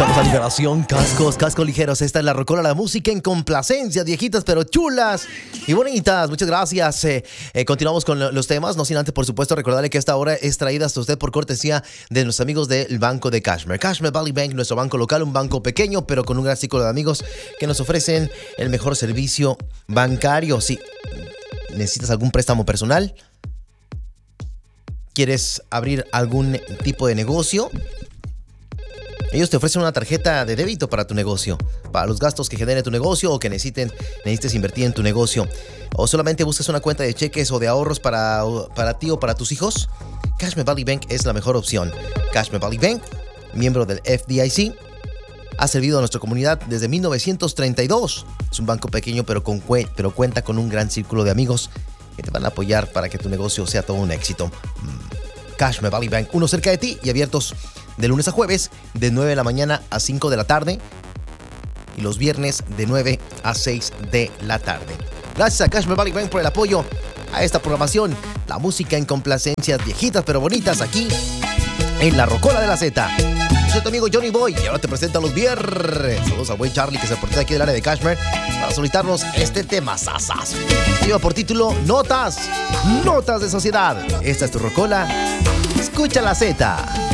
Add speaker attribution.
Speaker 1: Escuchamos a Liberación, cascos ligeros. Esta es la rocola, la música en complacencia, viejitas pero chulas y bonitas. Muchas gracias. Continuamos con los temas, no sin antes, por supuesto, recordarle que esta hora es traída hasta usted por cortesía de nuestros amigos del Banco de Cashmere. Cashmere Valley Bank, nuestro banco local, un banco pequeño, pero con un gran círculo de amigos que nos ofrecen el mejor servicio bancario. Si necesitas algún préstamo personal, ¿quieres abrir algún tipo de negocio? Ellos te ofrecen una tarjeta de débito para tu negocio, para los gastos que genere tu negocio o que necesites invertir en tu negocio. O solamente buscas una cuenta de cheques o de ahorros para ti o para tus hijos. Cashmere Valley Bank es la mejor opción. Cashmere Valley Bank, miembro del FDIC, ha servido a nuestra comunidad desde 1932. Es un banco pequeño pero cuenta con un gran círculo de amigos que te van a apoyar para que tu negocio sea todo un éxito. Cashmere Valley Bank, uno cerca de ti y abiertos de lunes a jueves, de 9 de la mañana a 5 de la tarde. Y los viernes, de 9 a 6 de la tarde. Gracias a Cashmere Valley Bank por el apoyo a esta programación. La música en complacencias viejitas pero bonitas aquí en La Rocola de la Z. Soy tu amigo Johnny Boy y ahora te presento a los viernes. Saludos al buen Charlie que se aportó aquí del área de Cashmere para solicitarnos este tema sasas. Lleva por título Notas de Sociedad. Esta es tu Rocola. Escucha la Z.